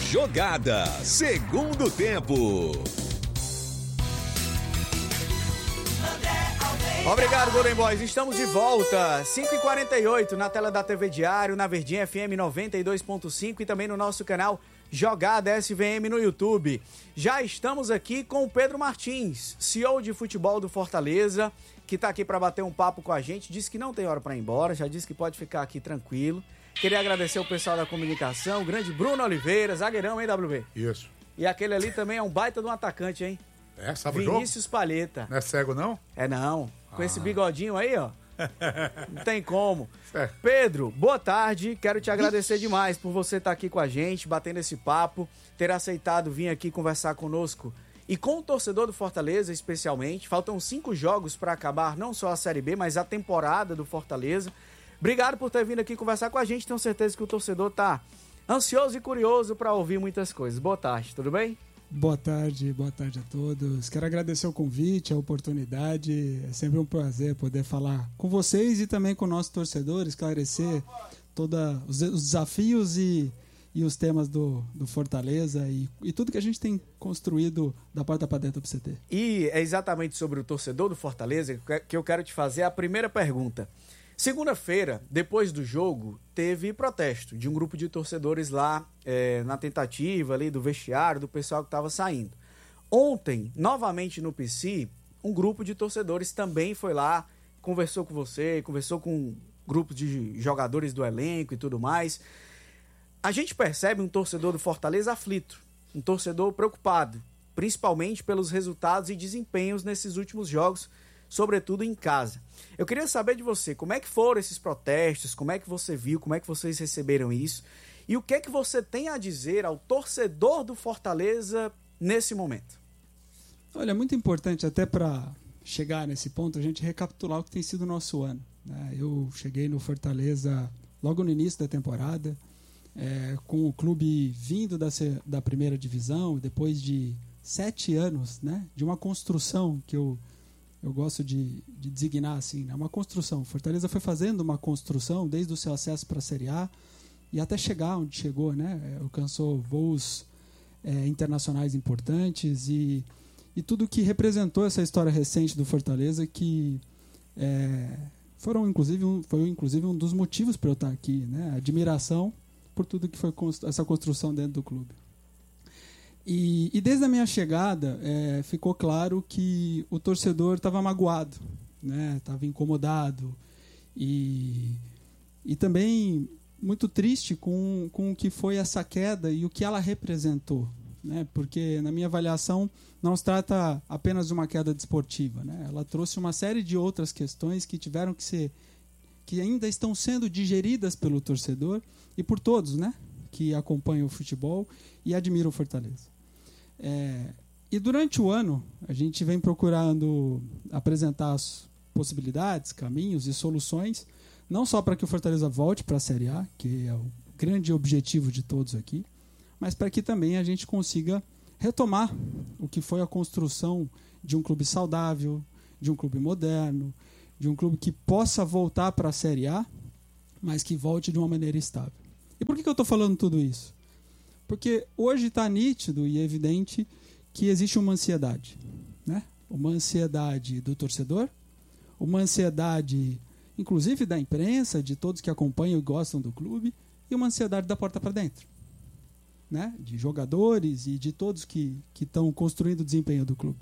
Jogada, segundo tempo. Obrigado, Golden Boys. Estamos de volta, 5h48, na tela da TV Diário, na Verdinha FM 92.5 e também no nosso canal Jogada SVM no YouTube. Já estamos aqui com o Pedro Martins, CEO de futebol do Fortaleza, que está aqui para bater um papo com a gente. Disse que não tem hora para ir embora, já disse que pode ficar aqui tranquilo. Queria agradecer o pessoal da comunicação, o grande Bruno Oliveira, zagueirão, hein, WB? Isso. E aquele ali também é um baita de um atacante, hein? É, sabe o jogo? Vinícius Palheta. Não é cego, não? É não. Com esse bigodinho aí, ó. Não tem como. É. Pedro, boa tarde. Quero te agradecer demais por você estar aqui com a gente, batendo esse papo, ter aceitado vir aqui conversar conosco e com o torcedor do Fortaleza, especialmente. Faltam 5 jogos para acabar não só a Série B, mas a temporada do Fortaleza. Obrigado por ter vindo aqui conversar com a gente. Tenho certeza que o torcedor tá ansioso e curioso para ouvir muitas coisas. Boa tarde, tudo bem? Boa tarde a todos. Quero agradecer o convite, a oportunidade. É sempre um prazer poder falar com vocês e também com o nosso torcedor, esclarecer todos os desafios e os temas do Fortaleza e tudo que a gente tem construído da porta para dentro do CT. E é exatamente sobre o torcedor do Fortaleza que eu quero te fazer a primeira pergunta. Segunda-feira, depois do jogo, teve protesto de um grupo de torcedores lá na tentativa ali do vestiário, do pessoal que estava saindo. Ontem, novamente no PC, um grupo de torcedores também foi lá, conversou com você, conversou com grupos de jogadores do elenco e tudo mais. A gente percebe um torcedor do Fortaleza aflito, um torcedor preocupado, principalmente pelos resultados e desempenhos nesses últimos jogos, sobretudo em casa. Eu queria saber de você, como é que foram esses protestos, como é que você viu, como é que vocês receberam isso e o que é que você tem a dizer ao torcedor do Fortaleza nesse momento? Olha, é muito importante até para chegar nesse ponto a gente recapitular o que tem sido o nosso ano, né? Eu cheguei no Fortaleza logo no início da temporada, com o clube vindo da primeira divisão, depois de 7 anos, né, de uma construção que eu gosto de designar assim, né? Uma construção. Fortaleza foi fazendo uma construção desde o seu acesso para a Série A e até chegar onde chegou, né? Alcançou voos internacionais importantes e tudo que representou essa história recente do Fortaleza que foi inclusive um dos motivos para eu estar aqui, né? A admiração por tudo que foi essa construção dentro do clube. E desde a minha chegada, ficou claro que o torcedor estava magoado, né? Estava incomodado e também muito triste com o que foi essa queda e o que ela representou, né? Porque, na minha avaliação, não se trata apenas de uma queda desportiva, né? Ela trouxe uma série de outras questões que tiveram que ainda estão sendo digeridas pelo torcedor e por todos, né, que acompanham o futebol e admiram o Fortaleza. E durante o ano, a gente vem procurando apresentar as possibilidades, caminhos e soluções, não só para que o Fortaleza volte para a Série A, que é o grande objetivo de todos aqui, mas para que também a gente consiga retomar o que foi a construção de um clube saudável, de um clube moderno, de um clube que possa voltar para a Série A, mas que volte de uma maneira estável. E por que eu estou falando tudo isso? Porque hoje está nítido e evidente que existe uma ansiedade, né? Uma ansiedade do torcedor, uma ansiedade, inclusive, da imprensa, de todos que acompanham e gostam do clube, e uma ansiedade da porta para dentro, né? De jogadores e de todos que estão construindo o desempenho do clube.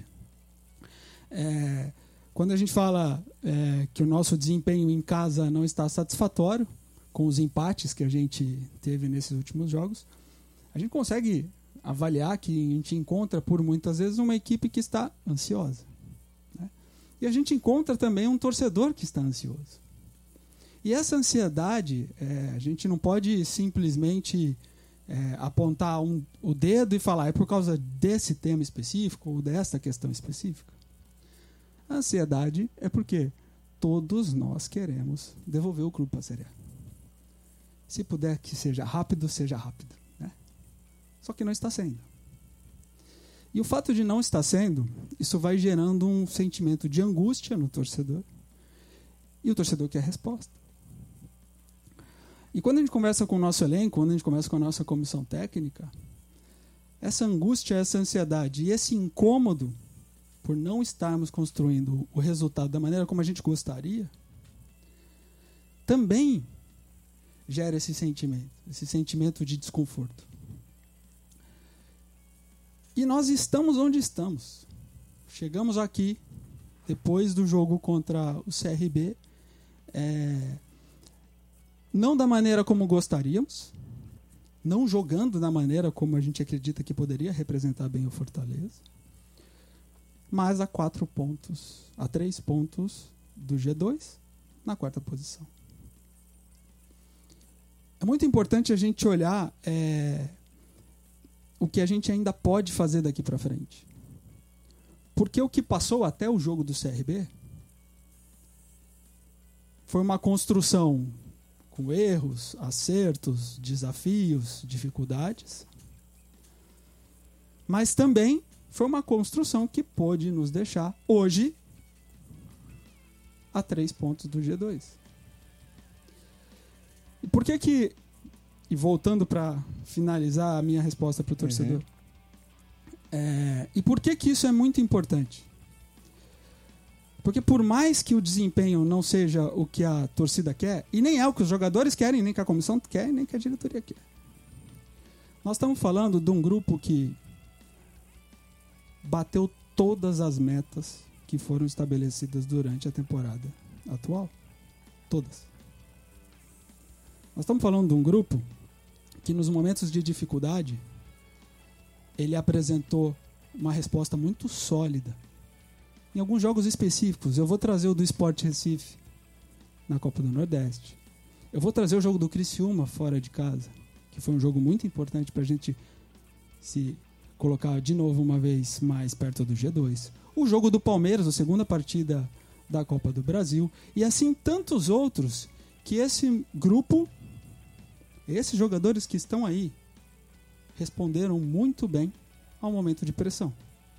Quando a gente fala que o nosso desempenho em casa não está satisfatório, com os empates que a gente teve nesses últimos jogos, a gente consegue avaliar que a gente encontra, por muitas vezes, uma equipe que está ansiosa, né? E a gente encontra também um torcedor que está ansioso. E essa ansiedade, a gente não pode simplesmente apontar o dedo e falar é por causa desse tema específico ou dessa questão específica. A ansiedade é porque todos nós queremos devolver o clube para a Série A. Se puder que seja rápido, né? Só que não está sendo. E o fato de não estar sendo, isso vai gerando um sentimento de angústia no torcedor. E o torcedor quer resposta. E quando a gente conversa com o nosso elenco, quando a gente conversa com a nossa comissão técnica, essa angústia, essa ansiedade e esse incômodo por não estarmos construindo o resultado da maneira como a gente gostaria, também gera esse sentimento de desconforto. E nós estamos onde estamos. Chegamos aqui, depois do jogo contra o CRB, não da maneira como gostaríamos, não jogando da maneira como a gente acredita que poderia representar bem o Fortaleza, mas a 3 pontos do G2, na 4ª posição. É muito importante a gente olhar o que a gente ainda pode fazer daqui para frente. Porque o que passou até o jogo do CRB foi uma construção com erros, acertos, desafios, dificuldades. Mas também foi uma construção que pôde nos deixar, hoje, a 3 pontos do G2. E por que e voltando para finalizar a minha resposta para o torcedor, e por que isso é muito importante? Porque por mais que o desempenho não seja o que a torcida quer, e nem é o que os jogadores querem, nem que a comissão quer, nem que a diretoria quer. Nós estamos falando de um grupo que bateu todas as metas que foram estabelecidas durante a temporada atual. Todas. Nós estamos falando de um grupo que nos momentos de dificuldade ele apresentou uma resposta muito sólida. Em alguns jogos específicos, eu vou trazer o do Sport Recife na Copa do Nordeste. Eu vou trazer o jogo do Criciúma fora de casa, que foi um jogo muito importante para a gente se colocar de novo uma vez mais perto do G2. O jogo do Palmeiras, a segunda partida da Copa do Brasil. E assim tantos outros que esse grupo, esses jogadores que estão aí, responderam muito bem ao momento de pressão.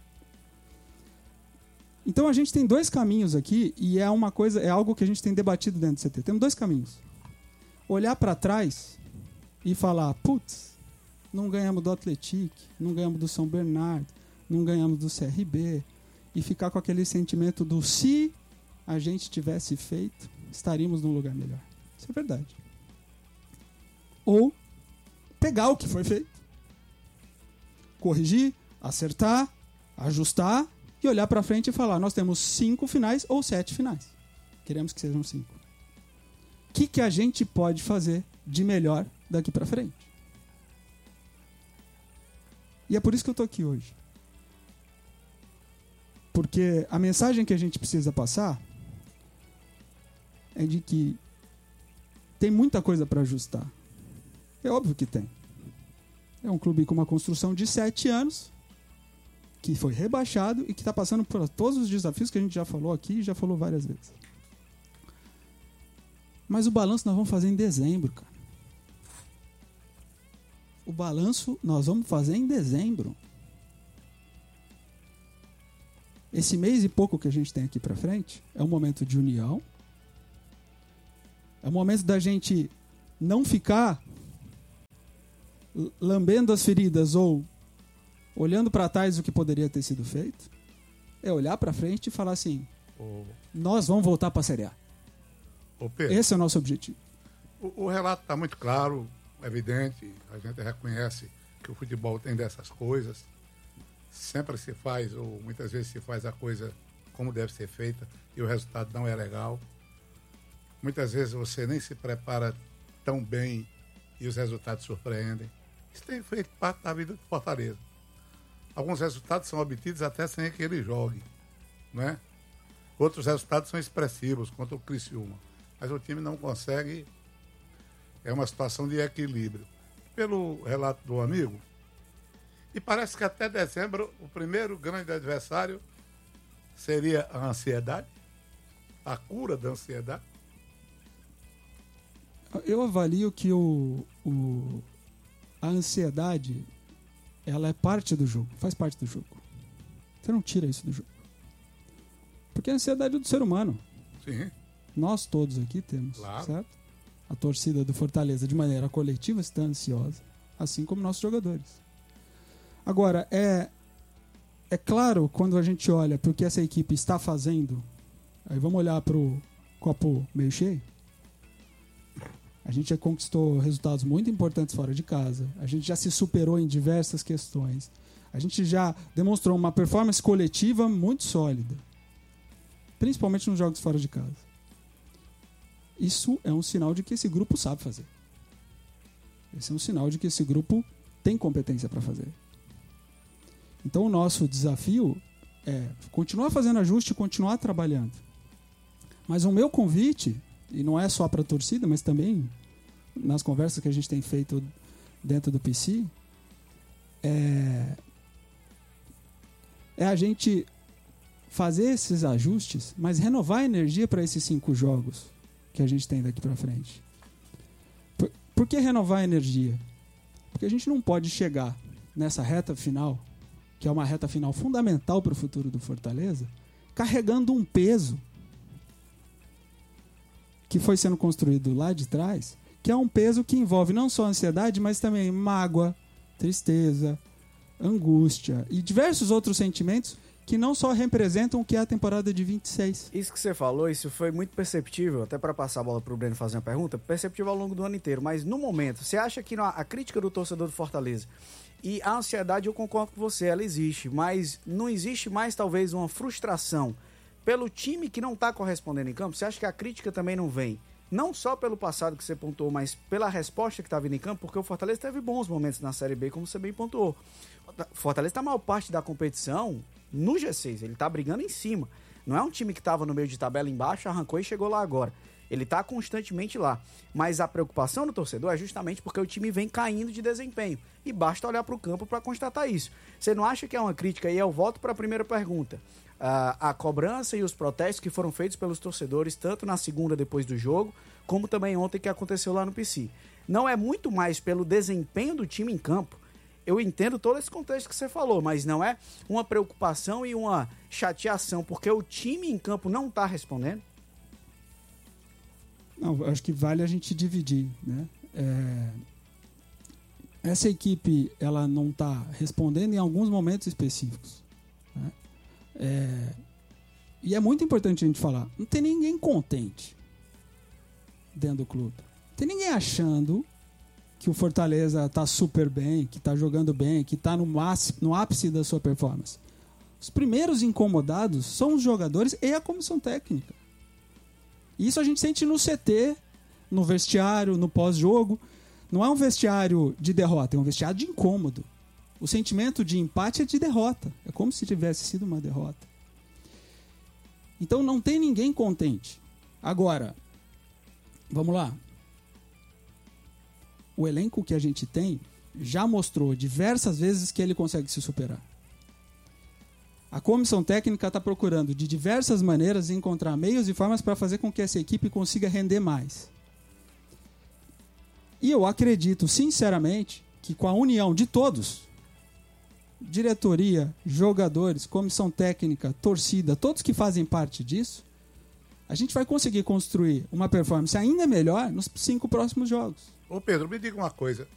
Então a gente tem 2 caminhos aqui, e é algo que a gente tem debatido dentro do CT. Temos 2 caminhos. Olhar para trás e falar, putz, não ganhamos do Atlético, não ganhamos do São Bernardo, não ganhamos do CRB, e ficar com aquele sentimento do se a gente tivesse feito, estaríamos num lugar melhor. Isso é verdade. Ou pegar o que foi feito, corrigir, acertar, ajustar e olhar para frente e falar, nós temos 5 finais ou 7 finais. Queremos que sejam 5. O que a gente pode fazer de melhor daqui para frente? E é por isso que eu estou aqui hoje. Porque a mensagem que a gente precisa passar é de que tem muita coisa para ajustar. É óbvio que tem. É um clube com uma construção de 7 anos, que foi rebaixado e que está passando por todos os desafios que a gente já falou aqui e já falou várias vezes. Mas o balanço nós vamos fazer em dezembro, cara. O balanço nós vamos fazer em dezembro. Esse mês e pouco que a gente tem aqui para frente é um momento de união. É um momento da gente não ficar lambendo as feridas ou olhando para trás o que poderia ter sido feito. É olhar para frente e falar assim, nós vamos voltar para a Série A. Pedro, esse é o nosso objetivo. O relato está muito claro, evidente, a gente reconhece que o futebol tem dessas coisas. Sempre se faz, ou muitas vezes se faz a coisa como deve ser feita e o resultado não é legal. Muitas vezes você nem se prepara tão bem e os resultados surpreendem. Isso tem feito parte da vida do Fortaleza. Alguns resultados são obtidos até sem que ele jogue, não é? Outros resultados são expressivos, contra o Criciúma. Mas o time não consegue. É uma situação de equilíbrio. Pelo relato do amigo, e parece que até dezembro o primeiro grande adversário seria a ansiedade, a cura da ansiedade. Eu avalio que a ansiedade, ela é parte do jogo, faz parte do jogo. Você não tira isso do jogo. Porque a ansiedade é do ser humano. Sim. Nós todos aqui temos, claro. Certo? A torcida do Fortaleza, de maneira coletiva, está ansiosa, assim como nossos jogadores. Agora, é claro, quando a gente olha para o que essa equipe está fazendo, aí vamos olhar para o copo meio cheio. A gente já conquistou resultados muito importantes fora de casa. A gente já se superou em diversas questões. A gente já demonstrou uma performance coletiva muito sólida, principalmente nos jogos fora de casa. Isso é um sinal de que esse grupo sabe fazer. Esse é um sinal de que esse grupo tem competência para fazer. Então o nosso desafio é continuar fazendo ajuste e continuar trabalhando. Mas o meu convite, e não é só para a torcida, mas também nas conversas que a gente tem feito dentro do PC, é a gente fazer esses ajustes, mas renovar a energia para esses 5 jogos que a gente tem daqui para frente. Por que renovar a energia? Porque a gente não pode chegar nessa reta final, que é uma reta final fundamental para o futuro do Fortaleza, carregando um peso que foi sendo construído lá de trás, que é um peso que envolve não só ansiedade, mas também mágoa, tristeza, angústia e diversos outros sentimentos que não só representam o que é a temporada de 26. Isso que você falou, isso foi muito perceptível, até para passar a bola para o Breno fazer uma pergunta, perceptível ao longo do ano inteiro, mas no momento, você acha que a crítica do torcedor do Fortaleza e a ansiedade, eu concordo com você, ela existe, mas não existe mais talvez uma frustração pelo time que não está correspondendo em campo? Você acha que a crítica também não vem? Não só pelo passado que você pontuou, mas pela resposta que está vindo em campo, porque o Fortaleza teve bons momentos na Série B, como você bem pontuou. O Fortaleza está a maior parte da competição no G6, ele está brigando em cima. Não é um time que estava no meio de tabela embaixo, arrancou e chegou lá agora. Ele está constantemente lá. Mas a preocupação do torcedor é justamente porque o time vem caindo de desempenho. E basta olhar para o campo para constatar isso. Você não acha que é uma crítica? E eu volto para a primeira pergunta. A cobrança e os protestos que foram feitos pelos torcedores, tanto na segunda depois do jogo, como também ontem que aconteceu lá no PC. Não é muito mais pelo desempenho do time em campo. Eu entendo todo esse contexto que você falou, mas não é uma preocupação e uma chateação, porque o time em campo não está respondendo? Não, acho que vale a gente dividir, né? Essa equipe, ela não está respondendo em alguns momentos específicos, né? E é muito importante a gente falar, não tem ninguém contente dentro do clube. Não tem ninguém achando que o Fortaleza está super bem, que está jogando bem, que está no ápice da sua performance. Os primeiros incomodados são os jogadores e a comissão técnica. Isso a gente sente no CT, no vestiário, no pós-jogo. Não é um vestiário de derrota, é um vestiário de incômodo. O sentimento de empate é de derrota. É como se tivesse sido uma derrota. Então não tem ninguém contente. Agora, vamos lá. O elenco que a gente tem já mostrou diversas vezes que ele consegue se superar. A comissão técnica está procurando de diversas maneiras encontrar meios e formas para fazer com que essa equipe consiga render mais. E eu acredito, sinceramente, que com a união de todos, diretoria, jogadores, comissão técnica, torcida, todos que fazem parte disso, a gente vai conseguir construir uma performance ainda melhor nos 5 próximos jogos. Ô Pedro, me diga uma coisa.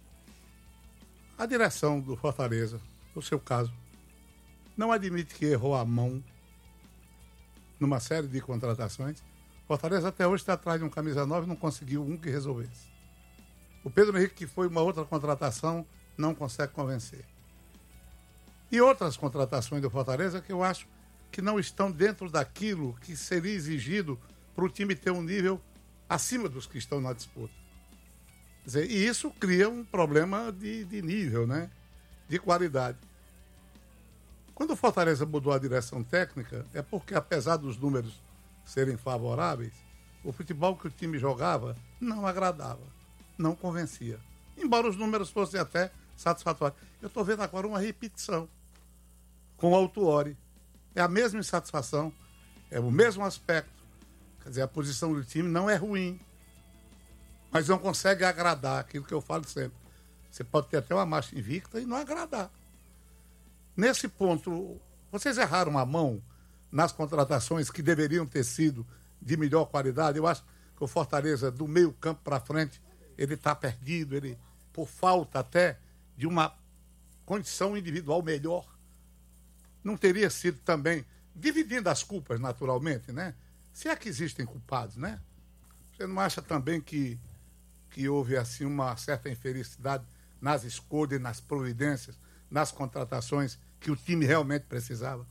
A direção do Fortaleza, no seu caso, não admite que errou a mão numa série de contratações? Fortaleza até hoje está atrás de um camisa 9 e não conseguiu um que resolvesse. O Pedro Henrique, que foi uma outra contratação, não consegue convencer. E outras contratações do Fortaleza que eu acho que não estão dentro daquilo que seria exigido para o time ter um nível acima dos que estão na disputa. Quer dizer, e isso cria um problema de nível, né? De qualidade. Quando o Fortaleza mudou a direção técnica, é porque, apesar dos números serem favoráveis, o futebol que o time jogava não agradava, não convencia. Embora os números fossem até satisfatórios. Eu estou vendo agora uma repetição com o Autuori. É a mesma insatisfação, é o mesmo aspecto. Quer dizer, a posição do time não é ruim, mas não consegue agradar, aquilo que eu falo sempre. Você pode ter até uma marcha invicta e não agradar. Nesse ponto, vocês erraram a mão nas contratações que deveriam ter sido de melhor qualidade. Eu acho que o Fortaleza, do meio campo para frente, ele está perdido, ele, por falta até de uma condição individual melhor. Não teria sido também, dividindo as culpas naturalmente, né? Se é que existem culpados, né? Você não acha também que houve assim uma certa infelicidade nas escolhas, nas providências, nas contratações que o time realmente precisava?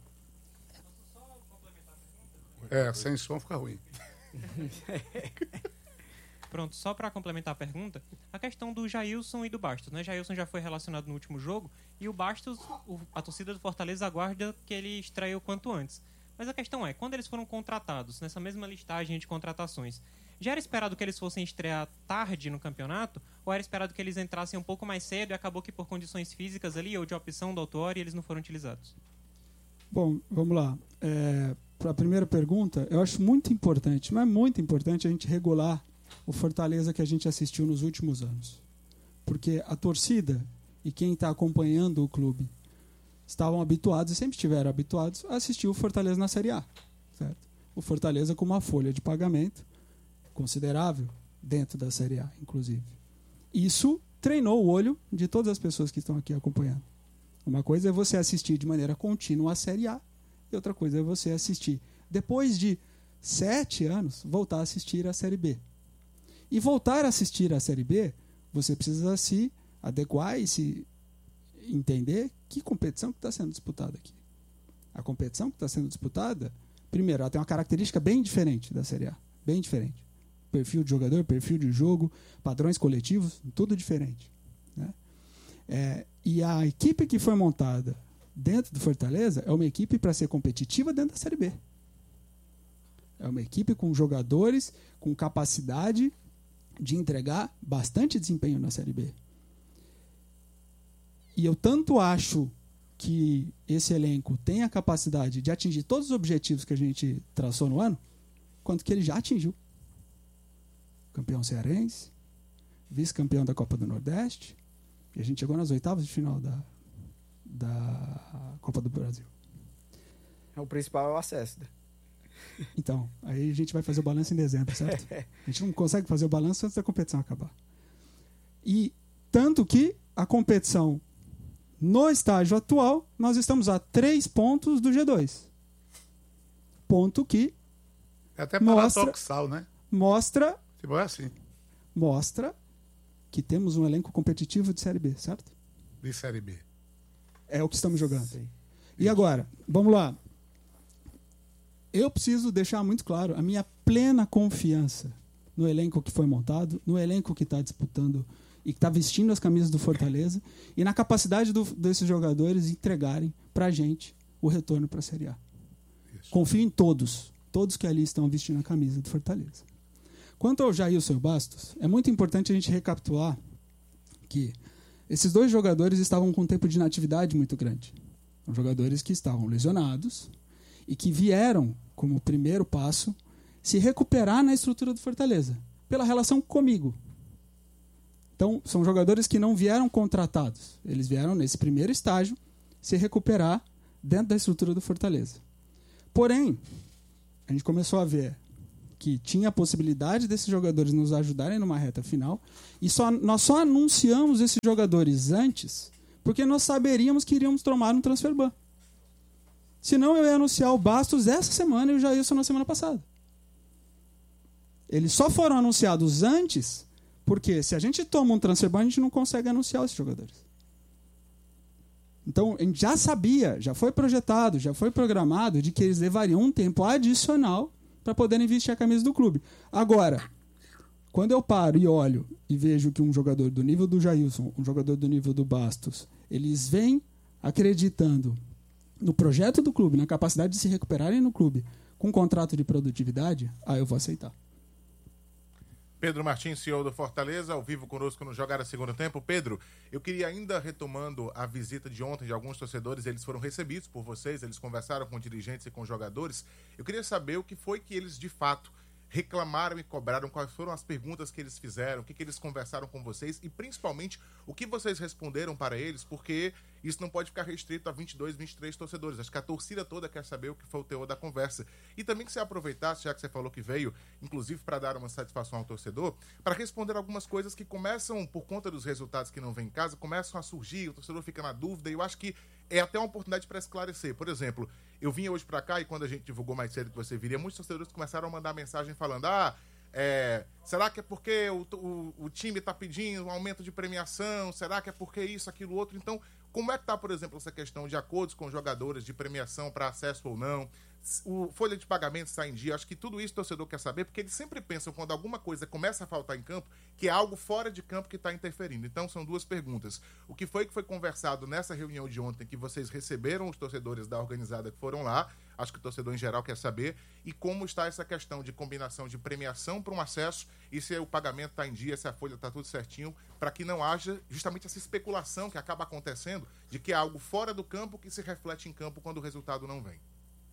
Sem som fica ruim. Pronto, só para complementar a pergunta, a questão do Jailson e do Bastos, né? Jailson já foi relacionado no último jogo e o Bastos, a torcida do Fortaleza aguarda que ele estreie o quanto antes. Mas a questão é, quando eles foram contratados, nessa mesma listagem de contratações, já era esperado que eles fossem estrear tarde no campeonato ou era esperado que eles entrassem um pouco mais cedo e acabou que por condições físicas ali ou de opção do Autuori eles não foram utilizados? Bom, vamos lá. Para a primeira pergunta, eu acho muito importante, mas muito importante a gente regular o Fortaleza que a gente assistiu nos últimos anos. Porque a torcida e quem está acompanhando o clube estavam habituados e sempre estiveram habituados a assistir o Fortaleza na Série A. Certo? O Fortaleza com uma folha de pagamento considerável dentro da Série A, inclusive. Isso treinou o olho de todas as pessoas que estão aqui acompanhando. Uma coisa é você assistir de maneira contínua a Série A e outra coisa é você assistir, depois de 7 anos, voltar a assistir a Série B. E voltar a assistir a Série B, você precisa se adequar e se entender que competição que está sendo disputada aqui. A competição que está sendo disputada, primeiro, ela tem uma característica bem diferente da Série A. Bem diferente. Perfil de jogador, perfil de jogo, padrões coletivos, tudo diferente. Né? E a equipe que foi montada dentro do Fortaleza é uma equipe para ser competitiva dentro da Série B. É uma equipe com jogadores com capacidade de entregar bastante desempenho na Série B. E eu tanto acho que esse elenco tem a capacidade de atingir todos os objetivos que a gente traçou no ano, quanto que ele já atingiu. Campeão cearense, vice-campeão da Copa do Nordeste, e a gente chegou nas oitavas de final da Copa do Brasil. O principal é o acesso. Então, aí a gente vai fazer o balanço em dezembro, certo? A gente não consegue fazer o balanço antes da competição acabar. E tanto que a competição, no estágio atual, nós estamos a 3 pontos do G2. Ponto que é até paradoxal, né? Mostra tipo, é assim. Mostra que temos um elenco competitivo de Série B, certo? De Série B. É o que estamos jogando. Sim. E agora, vamos lá. Eu preciso deixar muito claro a minha plena confiança no elenco que foi montado, no elenco que está disputando e que está vestindo as camisas do Fortaleza e na capacidade desses jogadores entregarem para a gente o retorno para a Série A. Isso. Confio em todos que ali estão vestindo a camisa do Fortaleza. Quanto ao Jailson e o Bastos, é muito importante a gente recapitular que esses 2 jogadores estavam com um tempo de inatividade muito grande. São jogadores que estavam lesionados e que vieram, como primeiro passo, se recuperar na estrutura do Fortaleza, pela relação comigo. Então, são jogadores que não vieram contratados. Eles vieram, nesse primeiro estágio, se recuperar dentro da estrutura do Fortaleza. Porém, a gente começou a ver que tinha a possibilidade desses jogadores nos ajudarem numa reta final e nós só anunciamos esses jogadores antes porque nós saberíamos que iríamos tomar um transfer ban. Senão eu ia anunciar o Bastos essa semana e o Jailson na semana passada. Eles só foram anunciados antes porque se a gente toma um transfer ban, a gente não consegue anunciar esses jogadores. Então, a gente já sabia, já foi projetado, já foi programado de que eles levariam um tempo adicional para poderem vestir a camisa do clube. Agora, quando eu paro e olho e vejo que um jogador do nível do Jailson, um jogador do nível do Bastos, eles vêm acreditando no projeto do clube, na capacidade de se recuperarem no clube com um contrato de produtividade, aí eu vou aceitar. Pedro Martins, CEO do Fortaleza, ao vivo conosco no Jogar a Segundo Tempo. Pedro, eu queria ainda, retomando a visita de ontem de alguns torcedores, eles foram recebidos por vocês, eles conversaram com dirigentes e com jogadores. Eu queria saber o que foi que eles, de fato, reclamaram e cobraram, quais foram as perguntas que eles fizeram, o que eles conversaram com vocês e, principalmente, o que vocês responderam para eles, porque isso não pode ficar restrito a 22, 23 torcedores. Acho que a torcida toda quer saber o que foi o teor da conversa. E também que você aproveitasse, já que você falou que veio, inclusive para dar uma satisfação ao torcedor, para responder algumas coisas que começam, por conta dos resultados que não vem em casa, começam a surgir, o torcedor fica na dúvida, e eu acho que é até uma oportunidade para esclarecer. Por exemplo, eu vinha hoje para cá e quando a gente divulgou mais cedo que você viria, muitos torcedores começaram a mandar mensagem falando: será que é porque o time está pedindo um aumento de premiação? Será que é porque isso, aquilo, outro? Então, como é que está, por exemplo, essa questão de acordos com jogadores de premiação para acesso ou não? O folha de pagamento está em dia? Acho que tudo isso o torcedor quer saber, porque eles sempre pensam, quando alguma coisa começa a faltar em campo, que é algo fora de campo que está interferindo. Então, são duas perguntas. O que foi conversado nessa reunião de ontem, que vocês receberam os torcedores da organizada que foram lá? Acho que o torcedor em geral quer saber. E como está essa questão de combinação de premiação para um acesso e se o pagamento está em dia, se a folha está tudo certinho, para que não haja justamente essa especulação que acaba acontecendo de que é algo fora do campo que se reflete em campo quando o resultado não vem.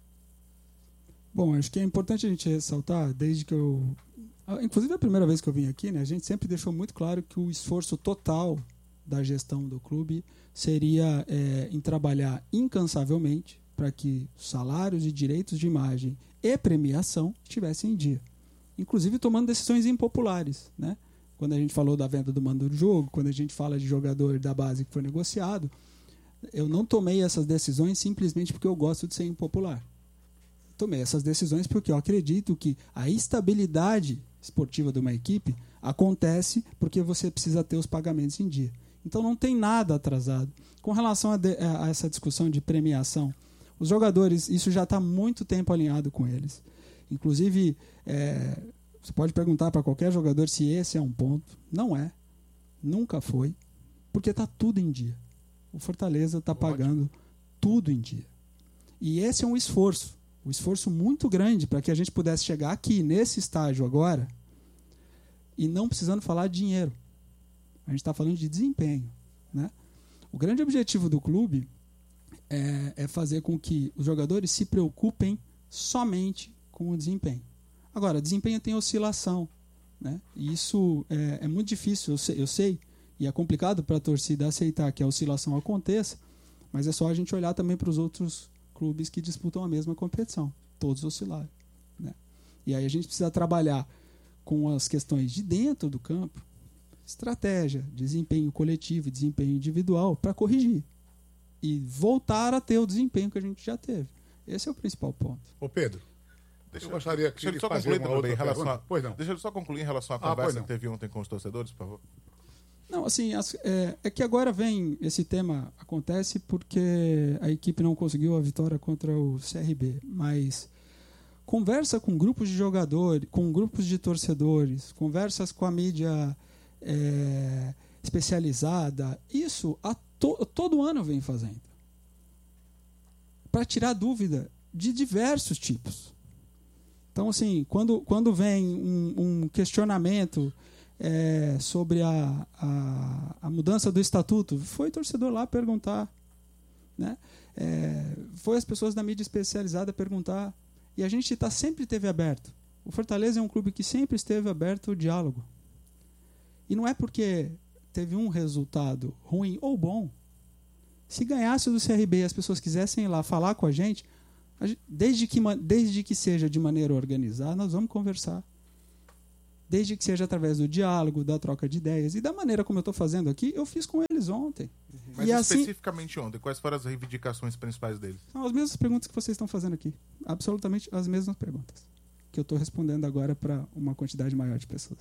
Bom, acho que é importante a gente ressaltar, desde que eu... Inclusive a primeira vez que eu vim aqui, né, a gente sempre deixou muito claro que o esforço total da gestão do clube seria em trabalhar incansavelmente para que salários e direitos de imagem e premiação estivessem em dia. Inclusive tomando decisões impopulares, né? Quando a gente falou da venda do mando do jogo, quando a gente fala de jogador da base que foi negociado, eu não tomei essas decisões simplesmente porque eu gosto de ser impopular. Tomei essas decisões porque eu acredito que a estabilidade esportiva de uma equipe acontece porque você precisa ter os pagamentos em dia. Então não tem nada atrasado. Com relação a essa discussão de premiação, os jogadores, isso já está muito tempo alinhado com eles. Inclusive, você pode perguntar para qualquer jogador se esse é um ponto. Não é. Nunca foi. Porque está tudo em dia. O Fortaleza está pagando tudo em dia. E esse é um esforço muito grande para que a gente pudesse chegar aqui, nesse estágio agora, e não precisando falar de dinheiro. A gente está falando de desempenho, né? O grande objetivo do clube é fazer com que os jogadores se preocupem somente com o desempenho. Agora, desempenho tem oscilação, né? E isso é muito difícil, eu sei, e é complicado para a torcida aceitar que a oscilação aconteça, mas é só a gente olhar também para os outros clubes que disputam a mesma competição. Todos oscilaram, né? E aí a gente precisa trabalhar com as questões de dentro do campo, estratégia, desempenho coletivo, desempenho individual, para corrigir e voltar a ter o desempenho que a gente já teve. Esse é o principal ponto. Ô Pedro, eu gostaria que ele só fazer concluir uma outra em relação pergunta. Pois não. Deixa eu só concluir em relação à conversa que teve ontem com os torcedores, por favor. Não, assim, é que agora vem esse tema, acontece porque a equipe não conseguiu a vitória contra o CRB, mas conversa com grupos de jogadores, com grupos de torcedores, conversas com a mídia especializada, isso todo ano vem fazendo, para tirar dúvida de diversos tipos. Então, assim, quando vem um questionamento sobre a mudança do estatuto, foi torcedor lá perguntar, né? Foi as pessoas da mídia especializada perguntar, e a gente sempre esteve aberto. O Fortaleza é um clube que sempre esteve aberto ao diálogo, e não é porque teve um resultado ruim ou bom. Se ganhasse do CRB e as pessoas quisessem ir lá falar com a gente, desde que seja de maneira organizada, nós vamos conversar. Desde que seja através do diálogo, da troca de ideias. E da maneira como eu estou fazendo aqui, eu fiz com eles ontem. Mas especificamente ontem, quais foram as reivindicações principais deles? São as mesmas perguntas que vocês estão fazendo aqui. Absolutamente as mesmas perguntas. Que eu estou respondendo agora para uma quantidade maior de pessoas.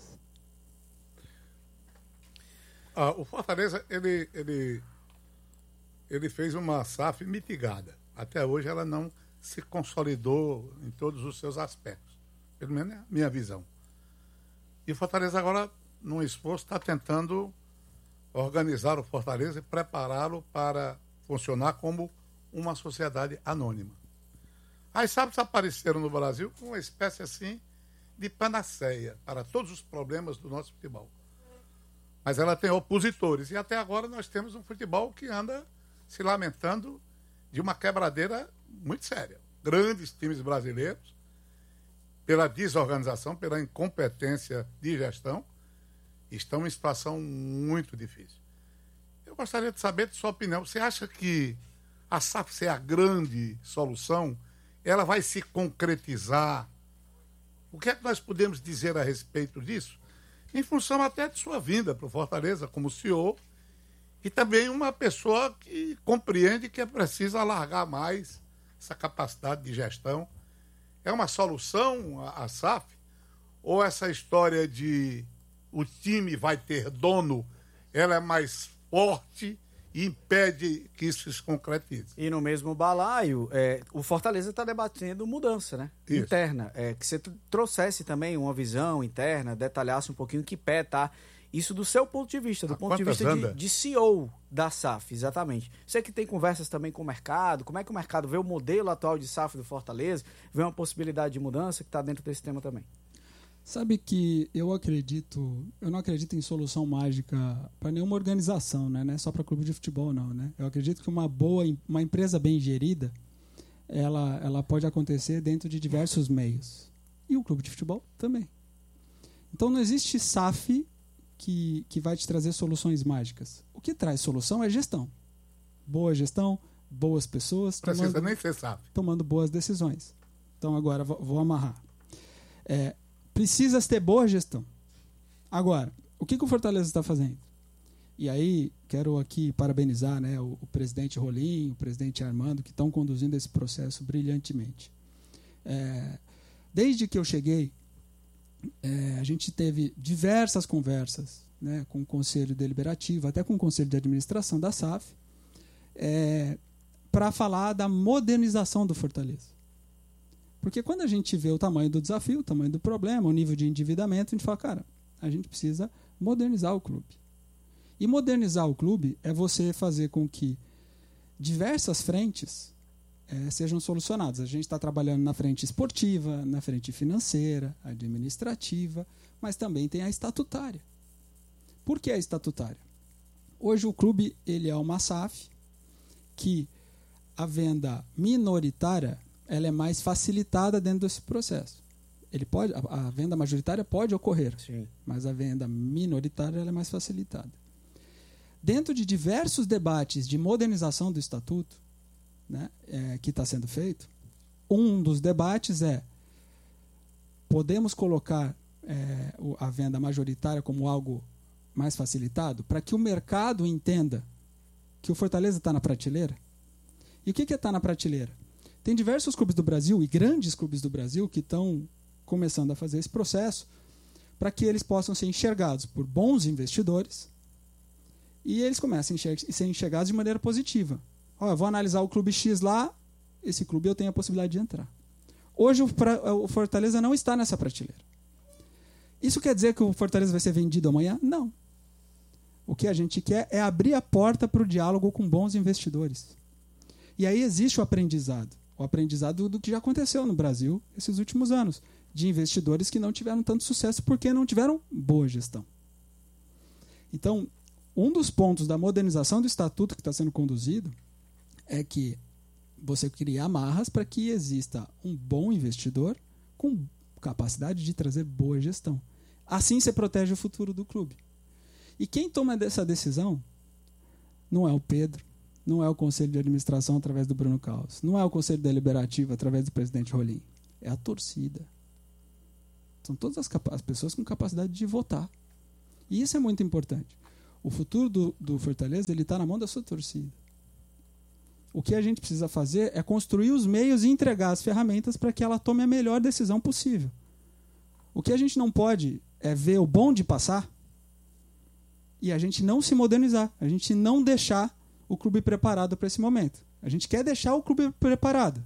O Fortaleza, ele fez uma SAF mitigada. Até hoje ela não se consolidou em todos os seus aspectos. Pelo menos é a minha visão. E o Fortaleza agora, num esforço, está tentando organizar o Fortaleza e prepará-lo para funcionar como uma sociedade anônima. As SAFs apareceram no Brasil com uma espécie assim de panaceia para todos os problemas do nosso futebol. Mas ela tem opositores. E até agora nós temos um futebol que anda se lamentando de uma quebradeira muito séria. Grandes times brasileiros, pela desorganização, pela incompetência de gestão, estão em situação muito difícil. Eu gostaria de saber de sua opinião. Você acha que a SAF ser a grande solução, ela vai se concretizar? O que é que nós podemos dizer a respeito disso? Em função até de sua vinda para o Fortaleza como CEO, e também uma pessoa que compreende que é preciso alargar mais essa capacidade de gestão. É uma solução a SAF? Ou essa história de o time vai ter dono, ela é mais forte e impede que isso se concretize? E no mesmo balaio, o Fortaleza está debatendo mudança, né? Isso. Interna. Que você trouxesse também uma visão interna, detalhasse um pouquinho que pé tá isso do seu ponto de vista, do ponto de vista de CEO da SAF, exatamente. Você que tem conversas também com o mercado, como é que o mercado vê o modelo atual de SAF do Fortaleza, vê uma possibilidade de mudança que está dentro desse tema também? Sabe que eu não acredito em solução mágica para nenhuma organização, né? Não é só para clube de futebol, não, né? Eu acredito que uma empresa bem gerida, ela pode acontecer dentro de diversos meios. E o clube de futebol também. Então não existe SAF que vai te trazer soluções mágicas. O que traz solução é gestão. Boa gestão, boas pessoas Precisa nem ser SAF. tomando boas decisões. Então agora vou amarrar. Precisa ter boa gestão. Agora, o que o Fortaleza está fazendo? E aí, quero aqui parabenizar, né, o presidente Rolim, o presidente Armando, que estão conduzindo esse processo brilhantemente. Desde que eu cheguei, a gente teve diversas conversas, né, com o Conselho Deliberativo, até com o Conselho de Administração da SAF, para falar da modernização do Fortaleza. Porque quando a gente vê o tamanho do desafio, o tamanho do problema, o nível de endividamento, a gente fala, cara, a gente precisa modernizar o clube. E modernizar o clube é você fazer com que diversas frentes sejam solucionadas. A gente está trabalhando na frente esportiva, na frente financeira, administrativa, mas também tem a estatutária. Por que a estatutária? Hoje o clube ele é uma SAF que a venda minoritária ela é mais facilitada dentro desse processo. A venda majoritária pode ocorrer, sim, mas a venda minoritária ela é mais facilitada. Dentro de diversos debates de modernização do estatuto, né, que está sendo feito, um dos debates podemos colocar a venda majoritária como algo mais facilitado para que o mercado entenda que o Fortaleza está na prateleira? E o que é estar na prateleira? Tem diversos clubes do Brasil e grandes clubes do Brasil que estão começando a fazer esse processo para que eles possam ser enxergados por bons investidores e eles comecem a ser enxergados de maneira positiva. Eu vou analisar o clube X lá, esse clube eu tenho a possibilidade de entrar. Hoje o Fortaleza não está nessa prateleira. Isso quer dizer que o Fortaleza vai ser vendido amanhã? Não. O que a gente quer é abrir a porta para o diálogo com bons investidores. E aí existe o aprendizado do que já aconteceu no Brasil esses últimos anos, de investidores que não tiveram tanto sucesso porque não tiveram boa gestão. Então, um dos pontos da modernização do estatuto que está sendo conduzido é que você cria amarras para que exista um bom investidor com capacidade de trazer boa gestão. Assim você protege o futuro do clube. E quem toma essa decisão não é o Pedro, não é o Conselho de Administração através do Bruno Caos, não é o Conselho Deliberativo através do presidente Rolim, é a torcida. São todas as pessoas com capacidade de votar. E isso é muito importante. O futuro do Fortaleza está na mão da sua torcida. O que a gente precisa fazer é construir os meios e entregar as ferramentas para que ela tome a melhor decisão possível. O que a gente não pode é ver o bonde passar e a gente não se modernizar, a gente não deixar o clube preparado para esse momento. A gente quer deixar o clube preparado.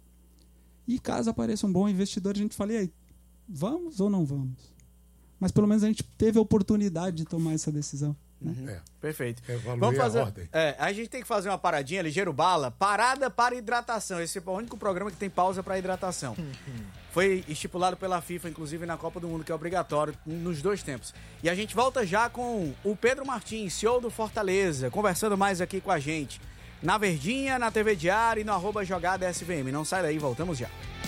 E caso apareça um bom investidor, a gente fala, e aí, vamos ou não vamos? Mas pelo menos a gente teve a oportunidade de tomar essa decisão. Né? Perfeito. Vamos fazer a ordem. A gente tem que fazer uma paradinha, ligeiro bala, parada para hidratação. Esse é o único programa que tem pausa para hidratação. Foi estipulado pela FIFA, inclusive na Copa do Mundo, que é obrigatório nos dois tempos. E a gente volta já com o Pedro Martins, CEO do Fortaleza, conversando mais aqui com a gente. Na Verdinha, na TV Diário e no @JogadSVM. Não sai daí, voltamos já.